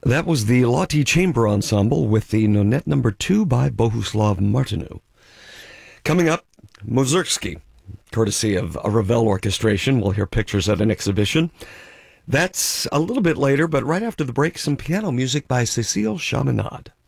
That was the Lottie Chamber Ensemble with the Nonette Number 2 by Bohuslav Martinu. Coming up, Mussorgsky, courtesy of a Ravel orchestration. We'll hear pictures at an exhibition. That's a little bit later, but right after the break, some piano music by Cécile Chaminade.